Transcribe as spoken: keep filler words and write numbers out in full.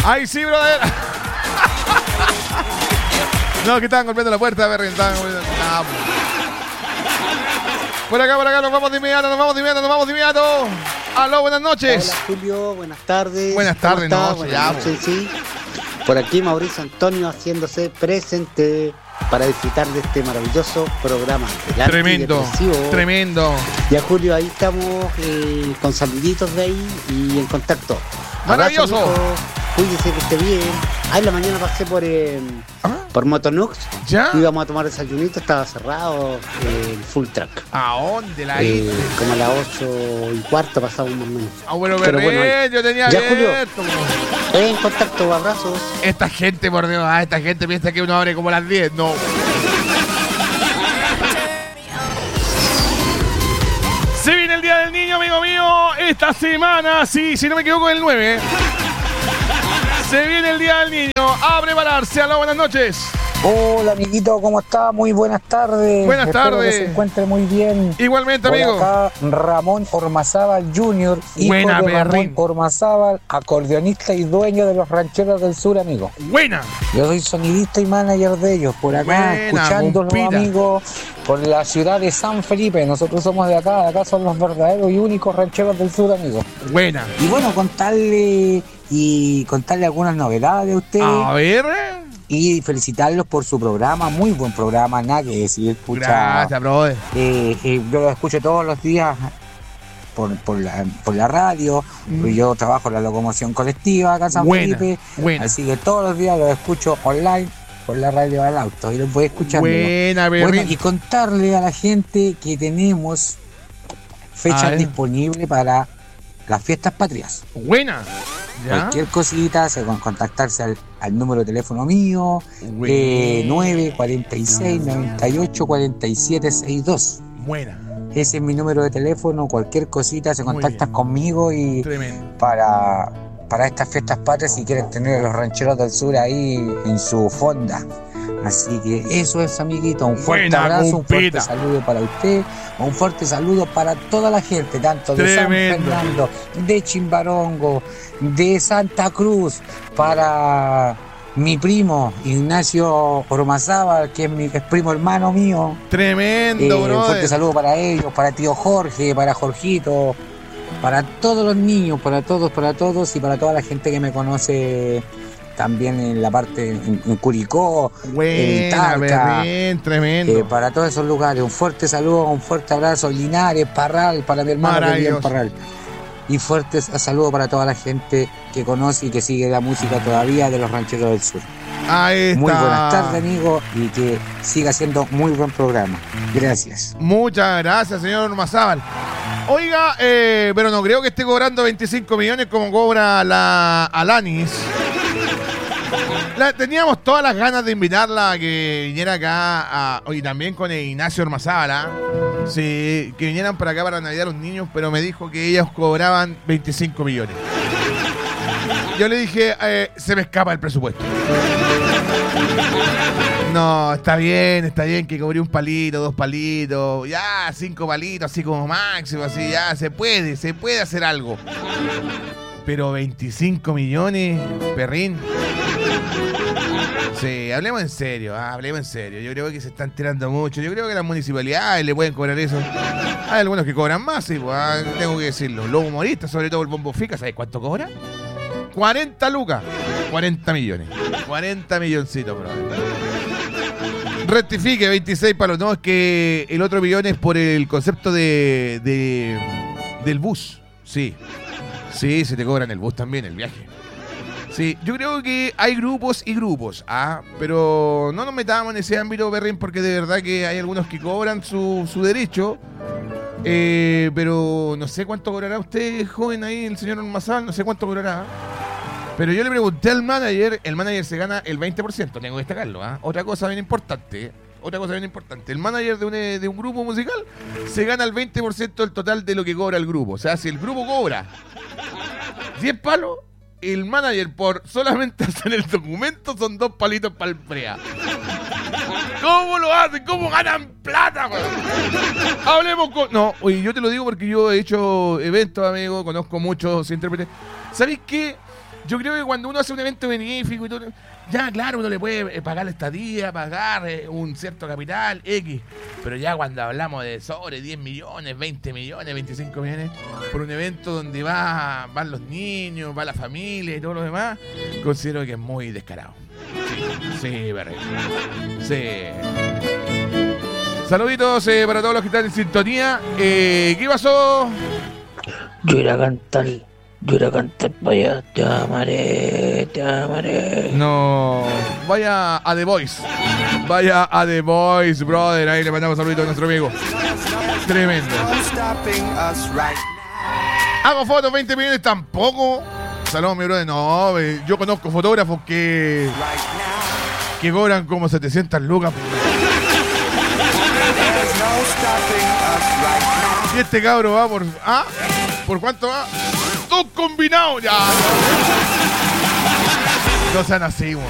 ¡Ay, sí, brother! No, que estaban golpeando la puerta, Berry. Estaban golpeando... ah, por acá, por acá, nos vamos de inmediato, nos vamos de inmediato, nos vamos de inmediato. Aló, buenas noches. Hola, Julio, buenas tardes. Buenas tardes, no, buenas ya, noches, sí. Por aquí Mauricio Antonio haciéndose presente para disfrutar de este maravilloso programa. Tremendo, tremendo. Ya, Julio, ahí estamos eh, con saluditos de ahí y en contacto. Maravilloso. Abrazo, cuídese que esté bien. Ah, en la mañana pasé por eh, ¿Ah? por Motonux. ¿Ya? Íbamos a tomar desayunito, estaba cerrado eh, el full track. ¿A dónde la eh, Como a las ocho y cuarto pasamos más o menos. Ah, bueno, pero bueno, ahí, yo tenía ya, abierto. Julio, en contacto, abrazos. Esta gente, por Dios, ah, esta gente piensa que uno abre como a las diez, no. Se viene el Día del Niño, amigo mío, esta semana, sí, si no me equivoco, el nueve. Se viene el Día del Niño, a prepararse. Aló, buenas noches. Hola, amiguito, ¿cómo está? Muy buenas tardes. Buenas Espero tardes. que se encuentre muy bien. Igualmente, por amigo. Acá Ramón Ormazábal junior, hijo Buena, de perrín. Ramón Ormazábal, acordeonista y dueño de los Rancheros del Sur, amigo. Buena. Yo soy sonidista y manager de ellos, por acá, Buena, escuchándolos, compita. amigos, por la ciudad de San Felipe. Nosotros somos de acá, de acá son los verdaderos y únicos Rancheros del Sur, amigo. Buena. Y bueno, contarle y contarle algunas novedades de ustedes. A ver. Y felicitarlos por su programa, muy buen programa, nada que decir. Pucha, Gracias, brother. eh, eh, yo lo escucho todos los días por, por, la, por la radio, mm. Yo trabajo en la locomoción colectiva acá en San Buena, Felipe, buena. Así que todos los días los escucho online por la radio del auto y los voy escuchando. Buena, bueno, y contarle a la gente que tenemos fechas disponibles para las fiestas patrias. Buena. ¿Ya? Cualquier cosita, se con contactarse al, al número de teléfono mío, eh, nueve cuatro seis, nueve ocho, cuatro siete seis dos. Buena. Ese es mi número de teléfono, cualquier cosita se contactan conmigo y Tremendo. para para estas fiestas patrias si quieren tener a los Rancheros del Sur ahí en su fonda. Así que eso es, amiguito, un fuerte Buena, abrazo, compita. Un fuerte saludo para usted, un fuerte saludo para toda la gente, tanto de Tremendo. San Fernando, de Chimbarongo, de Santa Cruz, para mi primo Ignacio Ormazábal, que es mi es primo hermano mío. Tremendo, eh, brother. Un fuerte saludo para ellos, para tío Jorge, para Jorgito, para todos los niños, para todos, para todos y para toda la gente que me conoce también en la parte en, en Curicó, Buena, en Talca, bien, tremendo. Eh, para todos esos lugares, un fuerte saludo, un fuerte abrazo, Linares, Parral, para mi hermano que vive en Parral. Y fuertes saludos para toda la gente que conoce y que sigue la música todavía de los Rancheros del Sur. Ahí está. Muy buenas tardes, amigo, y que siga siendo muy buen programa. Gracias. Muchas gracias, señor Ormazábal. Oiga, eh, pero no creo que esté cobrando veinticinco millones como cobra la Alanis. La, teníamos todas las ganas de invitarla a que viniera acá a, y también con el Ignacio Ormazábal, ¿eh? Sí, que vinieran para acá para Navidad los niños, pero me dijo que ellos cobraban veinticinco millones. Yo le dije, eh, se me escapa el presupuesto. No, está bien, está bien que cobré un palito, dos palitos, ya, cinco palitos, así como máximo, así, ya, se puede, se puede hacer algo. Pero veinticinco millones, perrín. Sí, hablemos en serio, ah, hablemos en serio. Yo creo que se están tirando mucho. Yo creo que las municipalidades le pueden cobrar eso. Hay algunos que cobran más, sí, pues, ah, tengo que decirlo. Los humoristas, sobre todo el Bombo Fica, ¿sabes cuánto cobra? cuarenta lucas. cuarenta millones. cuarenta milloncitos, bro. Rectifique, veintiséis palos. No, es que el otro millón es por el concepto de, de del bus. Sí. Sí, se te cobran el bus también, el viaje. Sí, yo creo que hay grupos y grupos, ah, pero no nos metamos en ese ámbito, Berrín, porque de verdad que hay algunos que cobran su, su derecho, eh, pero no sé cuánto cobrará usted, joven ahí, el señor Ormazábal, no sé cuánto cobrará. Pero yo le pregunté al manager, el manager se gana el veinte por ciento, tengo que destacarlo, ¿ah? Otra cosa bien importante, otra cosa bien importante, el manager de un, de un grupo musical se gana el veinte por ciento del total de lo que cobra el grupo. O sea, si el grupo cobra diez palos, el manager por solamente hacer el documento son dos palitos para el prea. ¿Cómo lo hacen? ¿Cómo ganan plata, man? Hablemos con... No, oye, yo te lo digo porque yo he hecho eventos, amigo, conozco muchos intérpretes. ¿Sabéis qué? Yo creo que cuando uno hace un evento benéfico y todo, ya claro, uno le puede pagar la estadía, pagar eh, un cierto capital, X. Pero ya cuando hablamos de sobre diez millones, veinte millones, veinticinco millones, por un evento donde va, van los niños, va la familia y todo lo demás, considero que es muy descarado. Sí, sí, Berry. Sí. Saluditos eh, para todos los que están en sintonía. Eh, ¿Qué pasó? Yo iré a cantar, yo iré a cantar para allá, te amaré, te amaré. No, vaya a The Voice. Vaya a The Voice, brother. Ahí le mandamos saluditos a nuestro amigo. Tremendo. Hago fotos, veinte millones tampoco. Saludos, mi brother. No, yo conozco fotógrafos que que cobran como setecientas lucas. Y este cabro va por... ¿Ah? ¿Por cuánto va? Dos combinados ya. No sean así, güey.